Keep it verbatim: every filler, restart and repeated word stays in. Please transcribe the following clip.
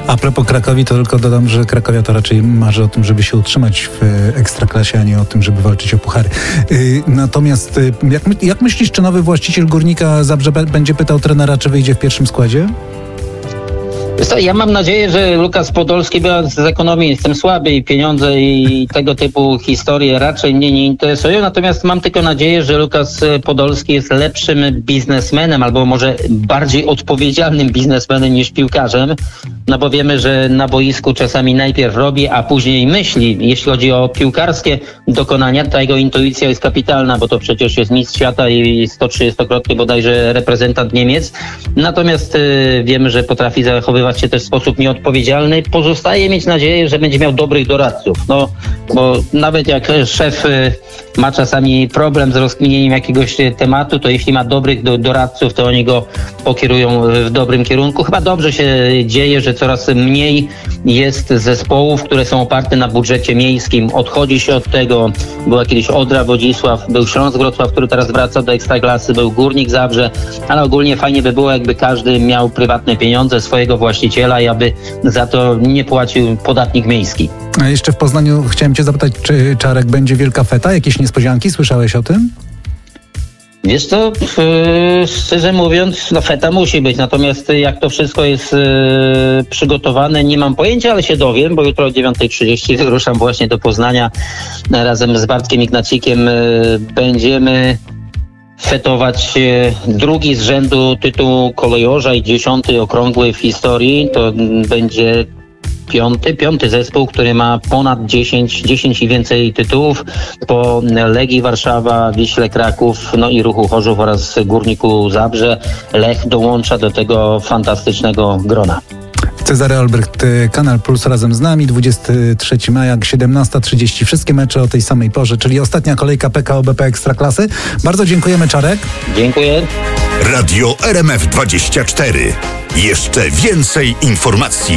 A propos Krakowi, to tylko dodam, że Krakowia to raczej marzy o tym, żeby się utrzymać w Ekstraklasie, a nie o tym, żeby walczyć o puchary. Natomiast jak, jak myślisz, czy nowy właściciel Górnika Zabrze będzie pytał trenera, czy wyjdzie w pierwszym składzie? Co, ja mam nadzieję, że Lukas Podolski, bo z ekonomii jestem słaby i pieniądze i tego typu historie raczej mnie nie interesują, natomiast mam tylko nadzieję, że Lukas Podolski jest lepszym biznesmenem albo może bardziej odpowiedzialnym biznesmenem niż piłkarzem, no bo wiemy, że na boisku czasami najpierw robi, a później myśli. Jeśli chodzi o piłkarskie dokonania, ta jego intuicja jest kapitalna, bo to przecież jest mistrz świata i sto trzydziestokrotny bodajże reprezentant Niemiec, natomiast y, wiemy, że potrafi zachowywać się też w sposób nieodpowiedzialny. Pozostaje mieć nadzieję, że będzie miał dobrych doradców. No, bo nawet jak szef ma czasami problem z rozkminieniem jakiegoś tematu, to jeśli ma dobrych do, doradców, to oni go pokierują w dobrym kierunku. Chyba dobrze się dzieje, że coraz mniej jest zespołów, które są oparte na budżecie miejskim. Odchodzi się od tego. Była kiedyś Odra Wodzisław, był Śląsk Wrocław, który teraz wraca do Ekstraklasy, był Górnik Zabrze, ale ogólnie fajnie by było, jakby każdy miał prywatne pieniądze swojego właściciela i aby za to nie płacił podatnik miejski. A jeszcze w Poznaniu chciałem cię zapytać, czy, Czarek, będzie wielka feta? Jakieś niespodzianki? Słyszałeś o tym? Wiesz co, yy, szczerze mówiąc, no feta musi być, natomiast jak to wszystko jest yy, przygotowane, nie mam pojęcia, ale się dowiem, bo jutro o dziewiąta trzydzieści wyruszam właśnie do Poznania razem z Bartkiem Ignacikiem. Yy, będziemy fetować yy, drugi z rzędu tytuł kolejorza i dziesiąty okrągły w historii. To będzie Piąty, piąty zespół, który ma ponad dziesięć, dziesięć i więcej tytułów po Legii Warszawa, Wiśle Kraków, no i Ruchu Chorzów oraz Górniku Zabrze. Lech dołącza do tego fantastycznego grona. Cezary Olbrycht, Kanal Plus razem z nami, dwudziestego trzeciego maja, siedemnasta trzydzieści. Wszystkie mecze o tej samej porze, czyli ostatnia kolejka P K O B P Ekstraklasy. Bardzo dziękujemy, Czarek. Dziękuję. Radio R M F dwadzieścia cztery. Jeszcze więcej informacji.